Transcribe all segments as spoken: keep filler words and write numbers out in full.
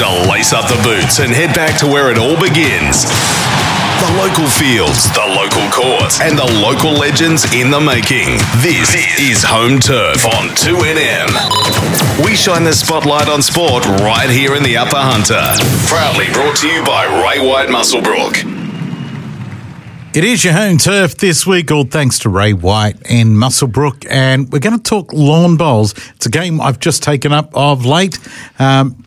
to lace up the boots and head back to where it all begins. The local fields, the local courts, and the local legends in the making. This is Home Turf on two N M. We shine the spotlight on sport right here in the Upper Hunter. Proudly brought to you by Ray White Muswellbrook. It is your Home Turf this week, all thanks to Ray White and Muswellbrook, and we're going to talk lawn bowls. It's a game I've just taken up of late, um,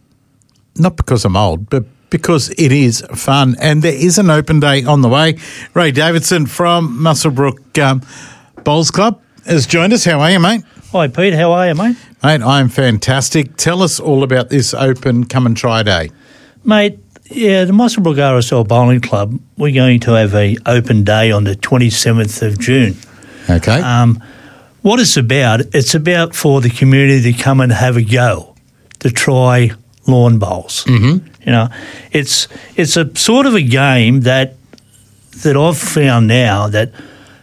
not because I'm old, but because it is fun, and there is an open day on the way. Ray Davidson from Muswellbrook um, Bowls Club has joined us. How are you, mate? Hi, Pete. How are you, mate? Mate, I'm fantastic. Tell us all about this open come and try day. Mate, yeah, the Muswellbrook R S L Bowling Club, we're going to have a open day on the twenty-seventh of June. Okay. Um, what it's about, it's about for the community to come and have a go, to try lawn bowls. Mm-hmm. You know, it's it's a sort of a game that that I've found now that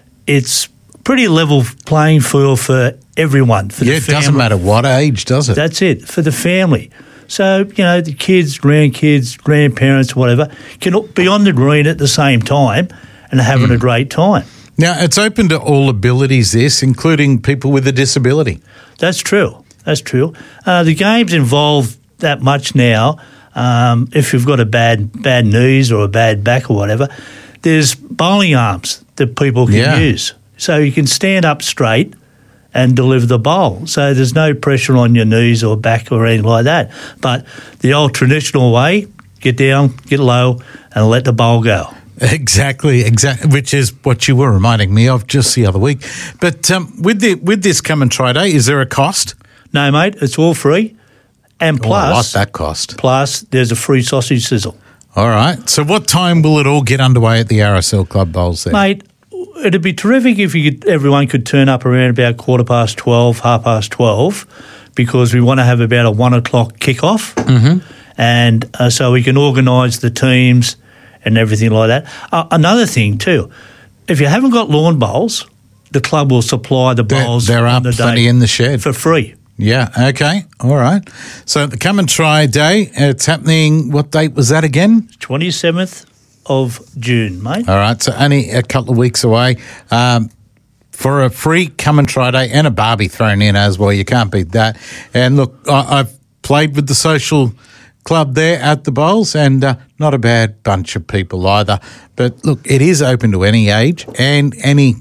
it's pretty level playing field for everyone. For yeah, the it family. doesn't matter what age, does it? That's it, for the family. So, you know, the kids, grandkids, grandparents, whatever, can be on the green at the same time and having mm. a great time. Now, it's open to all abilities, this, including people with a disability. That's true. That's true. Uh, the games involve that much now. Um, if you've got a bad bad knees or a bad back or whatever, there's bowling arms that people can yeah. use. So you can stand up straight and deliver the bowl. So there's no pressure on your knees or back or anything like that. But the old traditional way, get down, get low, and let the bowl go. Exactly, exactly, which is what you were reminding me of just the other week. But um, with the with this come and try day, is there a cost? No, mate, it's all free. And plus, oh, I like that cost. Plus, there's a free sausage sizzle. All right. So what time will it all get underway at the R S L Club Bowls there? Mate, it'd be terrific if you could, everyone could turn up around about quarter past twelve, half past twelve, because we want to have about a one o'clock kickoff. Mm-hmm. And uh, so we can organise the teams and everything like that. Uh, another thing too, if you haven't got lawn bowls, the club will supply the bowls. There are the plenty day in the shed. for free. Yeah, okay, all right. So the come and try day, it's happening, what date was that again? twenty-seventh of June, mate. All right, so only a couple of weeks away. Um, for a free come and try day and a barbie thrown in as well. You can't beat that. And look, I, I've played with the social club there at the Bowls, and uh, not a bad bunch of people either. But look, it is open to any age and any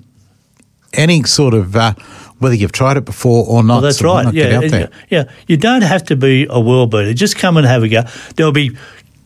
any sort of... Uh, whether you've tried it before or not. Well, that's so right. Yeah, yeah, yeah. You don't have to be a world beater. Just come and have a go. There'll be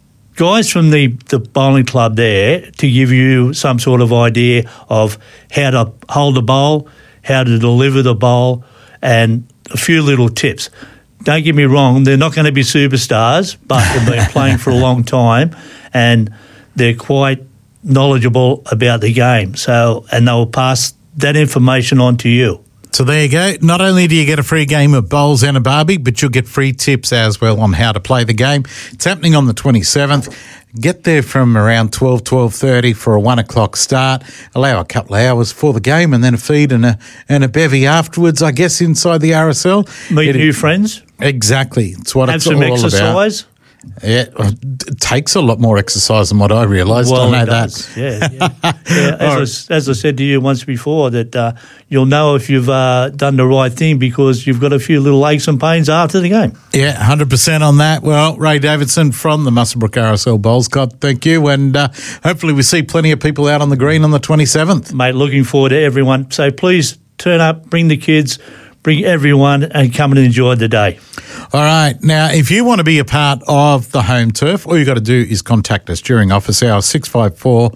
guys from the, the bowling club there to give you some sort of idea of how to hold the bowl, how to deliver the bowl, and a few little tips. Don't get me wrong, they're not going to be superstars, but they've been playing for a long time, and they're quite knowledgeable about the game. So, and they'll pass that information on to you. So there you go. Not only do you get a free game of bowls and a barbie, but you'll get free tips as well on how to play the game. It's happening on the twenty-seventh. Get there from around twelve, twelve thirty for a one o'clock start. Allow a couple of hours for the game and then a feed and a and a bevy afterwards, I guess, inside the R S L. Meet it, new friends. Exactly. It's what Have it's some all exercise. about. Yeah, it takes a lot more exercise than what I realised. Well, I know it does. that. Yeah, yeah. yeah as, I, as I said to you once before, that uh, you'll know if you've uh, done the right thing because you've got a few little aches and pains after the game. Yeah, one hundred percent on that. Well, Ray Davidson from the Muswellbrook R S L Bowls Club, thank you. And uh, hopefully we see plenty of people out on the green on the twenty-seventh. Mate, looking forward to everyone. So please turn up, bring the kids, bring everyone and come and enjoy the day. All right. Now, if you want to be a part of the Home Turf, all you got to do is contact us during office hours, six five four,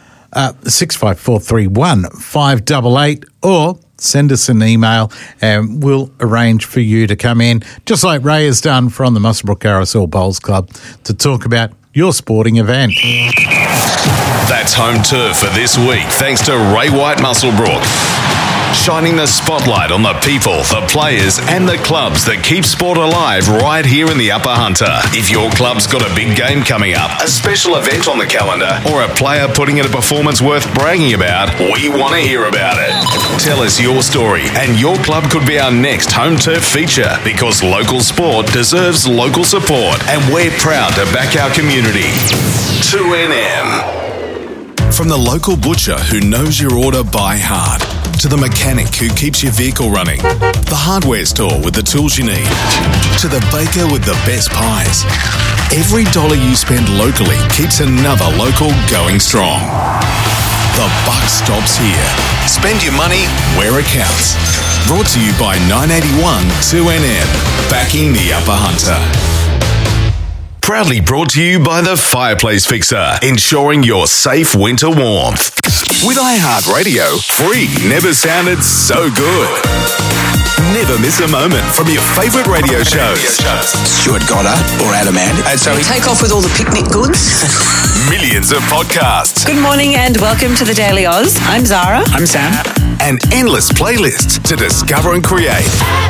six five four three one, five eight eight, or send us an email and we'll arrange for you to come in, just like Ray has done from the Muswellbrook R S L Bowls Club, to talk about your sporting event. That's Home Turf for this week, thanks to Ray White Muswellbrook. shining the spotlight on the people, the players and the clubs that keep sport alive right here in the Upper Hunter. If your club's got a big game coming up, a special event on the calendar, or a player putting in a performance worth bragging about, we want to hear about it. Tell us your story and your club could be our next Home Turf feature, because local sport deserves local support and we're proud to back our community. two N M. From the local butcher who knows your order by heart, to the mechanic who keeps your vehicle running, the hardware store with the tools you need, to the baker with the best pies. Every dollar you spend locally keeps another local going strong. The buck stops here. Spend your money where it counts. Brought to you by nine eighty-one two N M, backing the Upper Hunter. Proudly brought to you by the Fireplace Fixer, ensuring your safe winter warmth. With iHeartRadio, free never sounded so good. Never miss a moment from your favourite radio shows. Stuart Goddard or Adam Ant. And so we take off with all the picnic goods. Millions of podcasts. Good morning and welcome to the Daily Oz. I'm Zara. I'm Sam. And endless playlists to discover and create.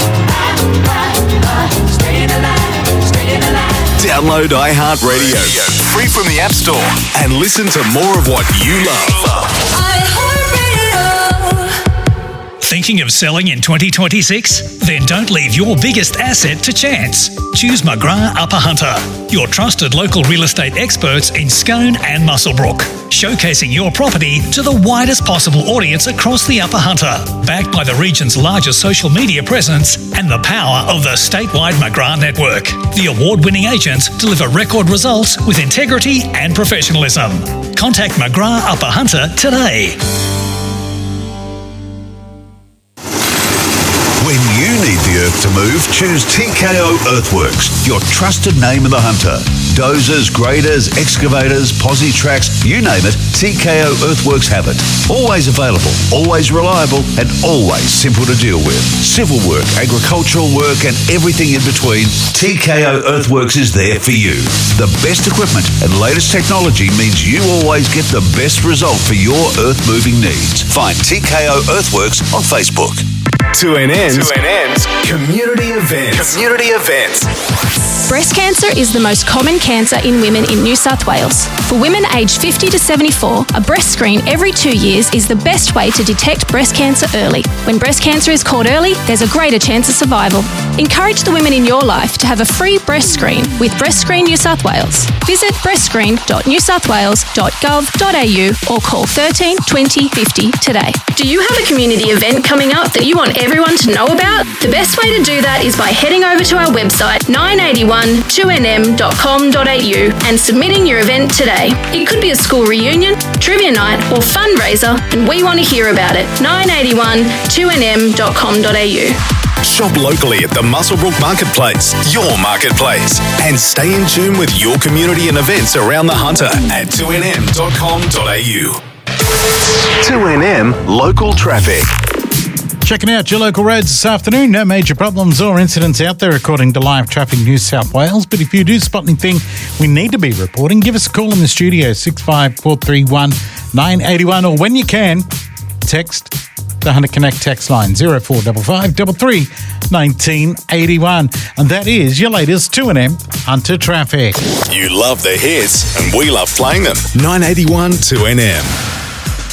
Download iHeartRadio, free from the App Store, and listen to more of what you love. Thinking of selling in twenty twenty-six? Then don't leave your biggest asset to chance. Choose McGrath Upper Hunter, your trusted local real estate experts in Scone and Muswellbrook, showcasing your property to the widest possible audience across the Upper Hunter, backed by the region's largest social media presence and the power of the statewide McGrath network. The award-winning agents deliver record results with integrity and professionalism. Contact McGrath Upper Hunter today. When you need the earth to move, choose T K O Earthworks, your trusted name in the Hunter. Dozers, graders, excavators, posi tracks, you name it, T K O Earthworks have it. Always available, always reliable, and always simple to deal with. Civil work, agricultural work, and everything in between, T K O Earthworks is there for you. The best equipment and latest technology means you always get the best result for your earth-moving needs. Find T K O Earthworks on Facebook. two N N's community events. Community events. Breast cancer is the most common cancer in women in New South Wales. For women aged fifty to seventy-four, a breast screen every two years is the best way to detect breast cancer early. When breast cancer is caught early, there's a greater chance of survival. Encourage the women in your life to have a free breast screen with Breast Screen New South Wales. Visit breast screen dot new south wales dot gov dot a u or call thirteen twenty fifty today. Do you have a community event coming up that you want everyone to know about? The best way to do that is by heading over to our website nine eighty-one two N M dot com dot a u and submitting your event today. It could be a school reunion, trivia night or fundraiser, and we want to hear about it. nine eighty-one two N M dot com dot a u. Shop locally at the Muswellbrook Marketplace, your marketplace, and stay in tune with your community and events around the Hunter at two N M dot com dot a u. two N M Local Traffic. Checking out your local roads this afternoon. No major problems or incidents out there according to Live Traffic New South Wales. But if you do spot anything we need to be reporting, give us a call in the studio, six five four three one nine eight one, or when you can, text the Hunter Connect text line zero four five five three three one nine eight one. And that is your latest two N M Hunter Traffic. You love the hits and we love playing them. nine eighty-one two N M.